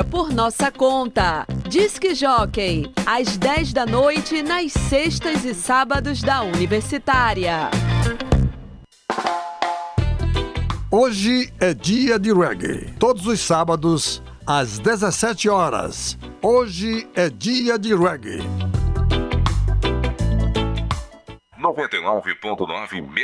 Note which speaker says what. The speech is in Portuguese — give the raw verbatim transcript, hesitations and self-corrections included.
Speaker 1: por nossa conta. Disque Jockey, às dez da noite, nas sextas e sábados da Universitária.
Speaker 2: Hoje é dia de reggae. Todos os sábados, às dezessete horas. Hoje é dia de reggae.
Speaker 3: noventa e nove ponto nove